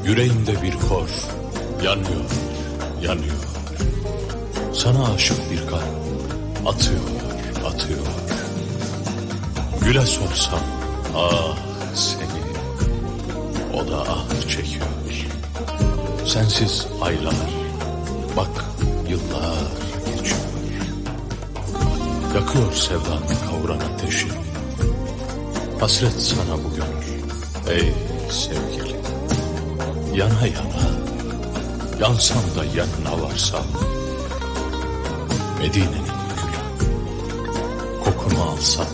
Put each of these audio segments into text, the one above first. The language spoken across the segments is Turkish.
Yüreğimde bir kor yanıyor, yanıyor. Sana aşık bir kalp atıyor, atıyor. Güle sorsam ah seni, o da ah çekiyor. Sensiz aylar, bak yıllar geçiyor. Yakıyor sevdanı kavuran ateşi. Hasret sana bu gönül ey sevgili. Yana yana, yansam da yanına varsam. Medine'nin gülü, kokunu alsam.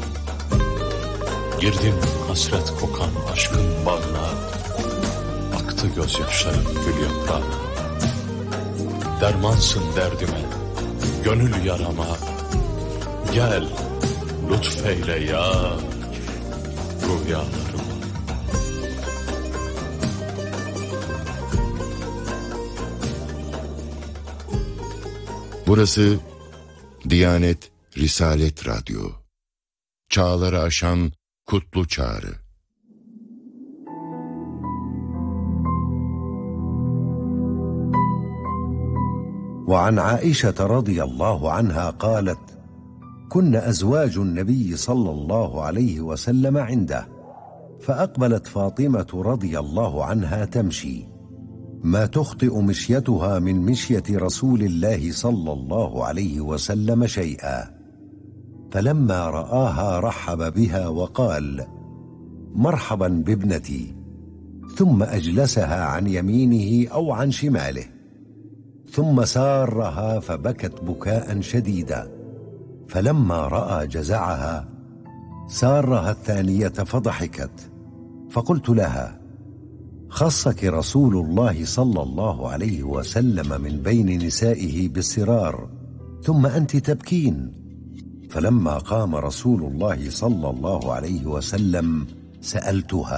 Girdim hasret kokan aşkın bağına. Aktı gözyaşlarım gül yaprağına. Dermansın derdime, gönül yarama. Gel, lütfeyle ya rüyalarıma. Burası Diyanet Risalet Radyo. Çağları aşan kutlu çağrı. وعن عائشة رضي الله عنها قالت: كن أزواج النبي صلى الله عليه وسلم عنده، فأقبلت فاطمة رضي الله عنها تمشي، ما تخطئ مشيتها من مشية رسول الله صلى الله عليه وسلم شيئا، فلما رآها رحب بها وقال: مرحبا بابنتي، ثم أجلسها عن يمينه أو عن شماله، ثم سارها فبكت بكاء شديدا، فلما رأى جزعها سارها الثانية فضحكت، فقلت لها: خصك رسول الله صلى الله عليه وسلم من بين نسائه بالسرار، ثم أنت تبكين. فلما قام رسول الله صلى الله عليه وسلم سألتها: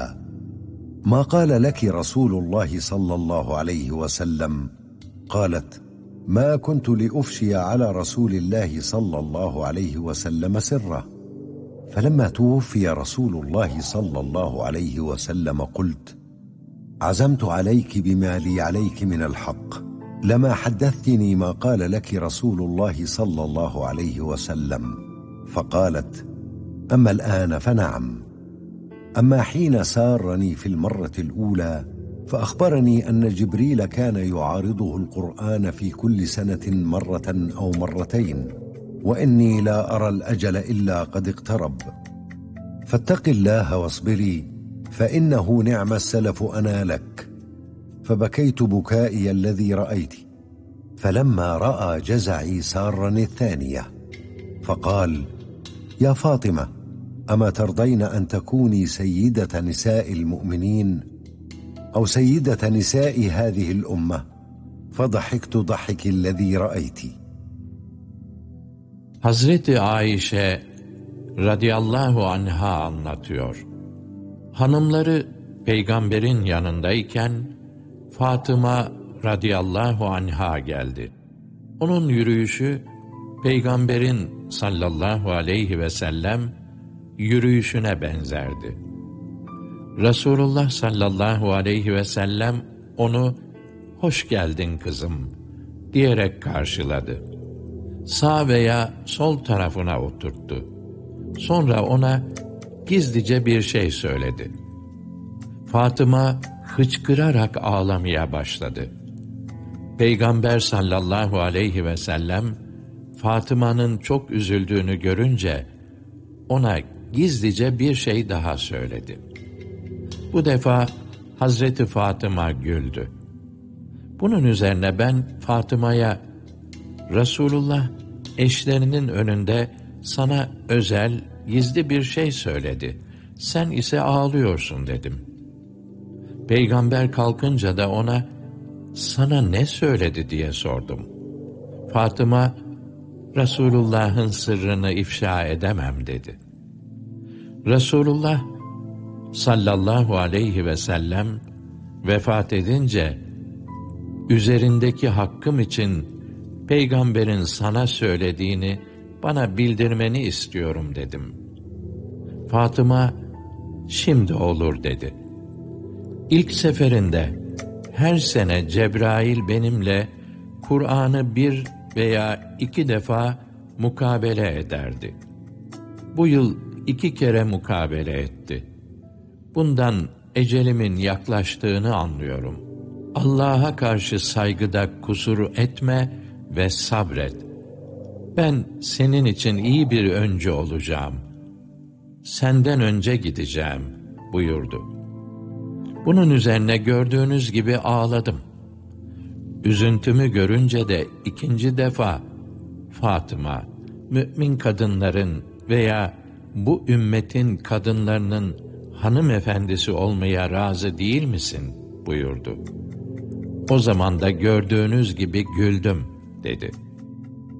ما قال لك رسول الله صلى الله عليه وسلم؟ قالت: ما كنت لأفشي على رسول الله صلى الله عليه وسلم سره. فلما توفي رسول الله صلى الله عليه وسلم قلت: عزمت عليك بما لي عليك من الحق، لما حدثتني ما قال لك رسول الله صلى الله عليه وسلم. فقالت: أما الآن فنعم، أما حين سارني في المرة الأولى فأخبرني أن جبريل كان يعارضه القرآن في كل سنة مرة أو مرتين، وإني لا أرى الأجل إلا قد اقترب، فاتق الله واصبري، فإنه نعم السلف أنا لك. فبكيت بكائي الذي رأيت. فلما رأى جزعي سارني الثانية، فقال: يا فاطمة، أما ترضين أن تكوني سيدة نساء المؤمنين أو سيدة نساء هذه الأمة؟ فضحكت ضحك الذي رأيت. Hazreti Ayşe radıyallahu anha anlatıyor. Hanımları peygamberin yanındayken Fatıma radıyallahu anha geldi. Onun yürüyüşü peygamberin sallallahu aleyhi ve sellem yürüyüşüne benzerdi. Resulullah sallallahu aleyhi ve sellem onu "Hoş geldin kızım" diyerek karşıladı. Sağ veya sol tarafına oturttu. Sonra ona gizlice bir şey söyledi. Fatıma hıçkırarak ağlamaya başladı. Peygamber sallallahu aleyhi ve sellem Fatıma'nın çok üzüldüğünü görünce ona gizlice bir şey daha söyledi. Bu defa Hazreti Fatıma güldü. Bunun üzerine ben Fatıma'ya Resulullah eşlerinin önünde sana özel, gizli bir şey söyledi. Sen ise ağlıyorsun dedim. Peygamber kalkınca da ona sana ne söyledi diye sordum. Fatıma Resulullah'ın sırrını ifşa edemem dedi. Resulullah sallallahu aleyhi ve sellem vefat edince üzerindeki hakkım için peygamberin sana söylediğini bana bildirmeni istiyorum dedim. Fatıma şimdi olur dedi. İlk seferinde her sene Cebrail benimle Kur'an'ı 1 veya 2 defa mukabele ederdi. Bu yıl 2 kere mukabele etti. Bundan ecelimin yaklaştığını anlıyorum. Allah'a karşı saygıda kusur etme ve sabret. Ben senin için iyi bir öncü olacağım. Senden önce gideceğim buyurdu. Bunun üzerine gördüğünüz gibi ağladım. Üzüntümü görünce de 2. defa, Fatıma, mümin kadınların veya bu ümmetin kadınlarının hanımefendisi olmaya razı değil misin buyurdu. O zaman da gördüğünüz gibi güldüm dedi.